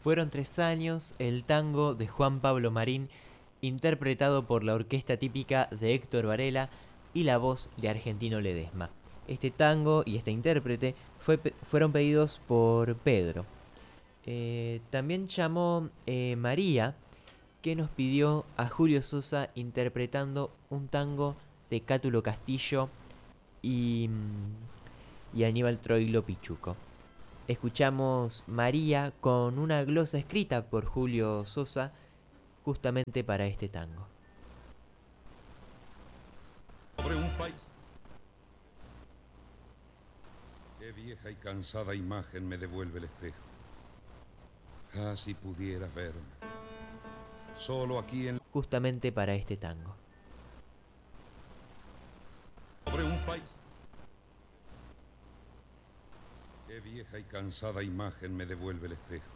Fueron 3 años el tango de Juan Pablo Marín, interpretado por la orquesta típica de Héctor Varela y la voz de Argentino Ledesma. Este tango y este intérprete fueron pedidos por Pedro. También llamó María, que nos pidió a Julio Sosa interpretando un tango de Cátulo Castillo y Aníbal Troilo Pichuco. Escuchamos María con una glosa escrita por Julio Sosa justamente para este tango. Sobre un país. Qué vieja y cansada imagen me devuelve el espejo. Ah, si pudieras verme. Solo aquí en... Justamente para este tango. Sobre un país. Qué vieja y cansada imagen me devuelve el espejo.